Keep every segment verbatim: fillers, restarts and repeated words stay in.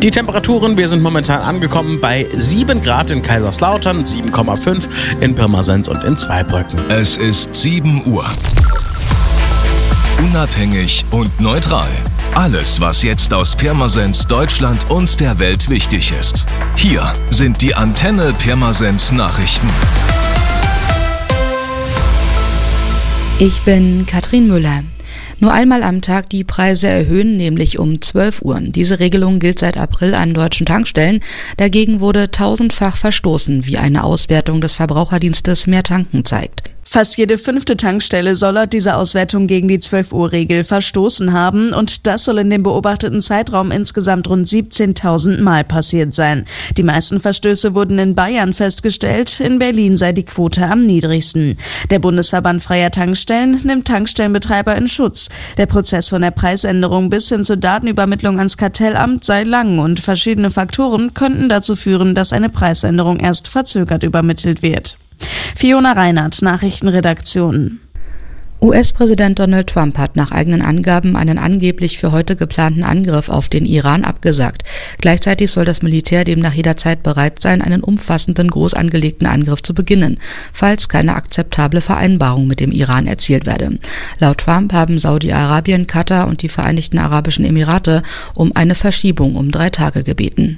Die Temperaturen, wir sind momentan angekommen bei sieben Grad in Kaiserslautern, sieben Komma fünf in Pirmasens und in Zweibrücken. Es ist sieben Uhr. Unabhängig und neutral. Alles, was jetzt aus Pirmasens, Deutschland und der Welt wichtig ist. Hier sind die Antenne Pirmasens Nachrichten. Ich bin Katrin Müller. Nur einmal am Tag die Preise erhöhen, nämlich um zwölf Uhr. Diese Regelung gilt seit April an deutschen Tankstellen. Dagegen wurde tausendfach verstoßen, wie eine Auswertung des Verbraucherdienstes Mehr Tanken zeigt. Fast jede fünfte Tankstelle soll laut dieser Auswertung gegen die zwölf Uhr Regel verstoßen haben und das soll in dem beobachteten Zeitraum insgesamt rund siebzehntausend Mal passiert sein. Die meisten Verstöße wurden in Bayern festgestellt, in Berlin sei die Quote am niedrigsten. Der Bundesverband Freier Tankstellen nimmt Tankstellenbetreiber in Schutz. Der Prozess von der Preisänderung bis hin zur Datenübermittlung ans Kartellamt sei lang und verschiedene Faktoren könnten dazu führen, dass eine Preisänderung erst verzögert übermittelt wird. Fiona Reinhardt, Nachrichtenredaktion. U S-Präsident Donald Trump hat nach eigenen Angaben einen angeblich für heute geplanten Angriff auf den Iran abgesagt. Gleichzeitig soll das Militär demnach jederzeit bereit sein, einen umfassenden, groß angelegten Angriff zu beginnen, falls keine akzeptable Vereinbarung mit dem Iran erzielt werde. Laut Trump haben Saudi-Arabien, Katar und die Vereinigten Arabischen Emirate um eine Verschiebung um drei Tage gebeten.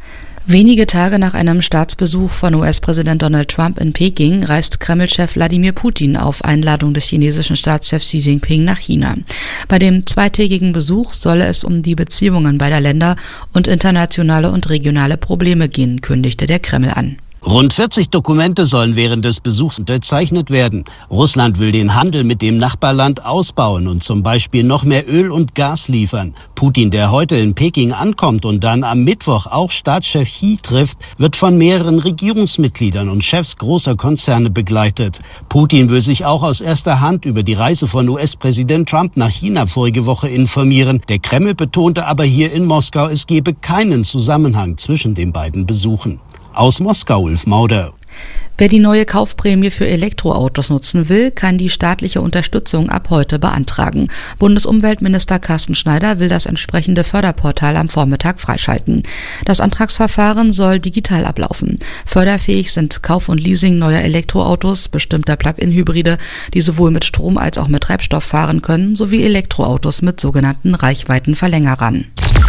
Wenige Tage nach einem Staatsbesuch von U S-Präsident Donald Trump in Peking reist Kreml-Chef Wladimir Putin auf Einladung des chinesischen Staatschefs Xi Jinping nach China. Bei dem zweitägigen Besuch solle es um die Beziehungen beider Länder und internationale und regionale Probleme gehen, kündigte der Kreml an. Rund vierzig Dokumente sollen während des Besuchs unterzeichnet werden. Russland will den Handel mit dem Nachbarland ausbauen und zum Beispiel noch mehr Öl und Gas liefern. Putin, der heute in Peking ankommt und dann am Mittwoch auch Staatschef Xi trifft, wird von mehreren Regierungsmitgliedern und Chefs großer Konzerne begleitet. Putin will sich auch aus erster Hand über die Reise von U S-Präsident Trump nach China vorige Woche informieren. Der Kreml betonte aber hier in Moskau, es gebe keinen Zusammenhang zwischen den beiden Besuchen. Aus Moskau, Ulf Mauder. Wer die neue Kaufprämie für Elektroautos nutzen will, kann die staatliche Unterstützung ab heute beantragen. Bundesumweltminister Carsten Schneider will das entsprechende Förderportal am Vormittag freischalten. Das Antragsverfahren soll digital ablaufen. Förderfähig sind Kauf und Leasing neuer Elektroautos, bestimmter Plug-in-Hybride, die sowohl mit Strom als auch mit Treibstoff fahren können, sowie Elektroautos mit sogenannten Reichweitenverlängerern.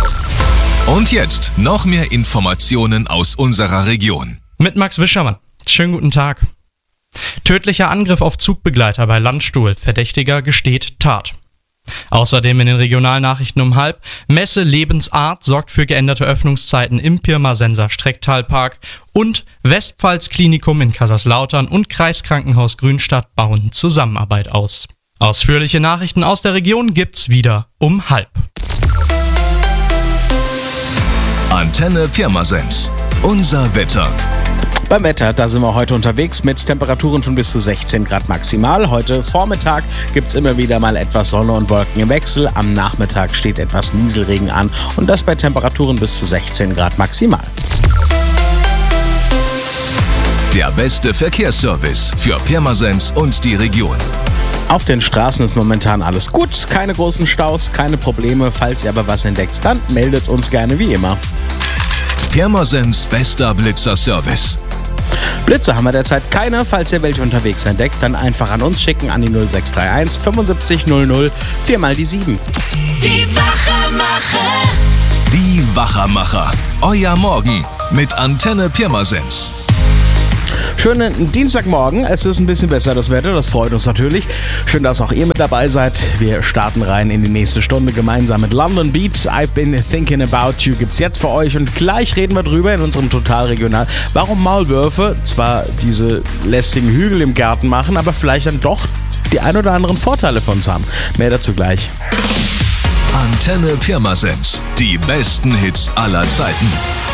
Und jetzt noch mehr Informationen aus unserer Region. Mit Max Wischermann. Schönen guten Tag. Tödlicher Angriff auf Zugbegleiter bei Landstuhl. Verdächtiger gesteht Tat. Außerdem in den Regionalnachrichten um halb. Messe Lebensart sorgt für geänderte Öffnungszeiten im Pirmasenser Strecktalpark. Und Westpfalz Klinikum in Kaiserslautern und Kreiskrankenhaus Grünstadt bauen Zusammenarbeit aus. Ausführliche Nachrichten aus der Region gibt's wieder um halb. Antenne Pirmasens. Unser Wetter. Beim Wetter, da sind wir heute unterwegs mit Temperaturen von bis zu sechzehn Grad maximal. Heute Vormittag gibt es immer wieder mal etwas Sonne und Wolken im Wechsel. Am Nachmittag steht etwas Nieselregen an und das bei Temperaturen bis zu sechzehn Grad maximal. Der beste Verkehrsservice für Pirmasens und die Region. Auf den Straßen ist momentan alles gut, keine großen Staus, keine Probleme. Falls ihr aber was entdeckt, dann meldet uns gerne wie immer. Pirmasens bester Blitzer-Service. Blitze haben wir derzeit keine. Falls ihr welche unterwegs entdeckt, dann einfach an uns schicken an die null sechs drei eins fünfundsiebzig null null, viermal die sieben. Die Wachermacher. Die Wachermacher. Euer Morgen mit Antenne Pirmasens. Schönen Dienstagmorgen, es ist ein bisschen besser das Wetter, das freut uns natürlich. Schön, dass auch ihr mit dabei seid. Wir starten rein in die nächste Stunde gemeinsam mit London Beat. I've been thinking about you gibt's jetzt für euch und gleich reden wir drüber in unserem Totalregional, warum Maulwürfe zwar diese lästigen Hügel im Garten machen, aber vielleicht dann doch die ein oder anderen Vorteile von uns haben. Mehr dazu gleich. Antenne Pirmasens, die besten Hits aller Zeiten.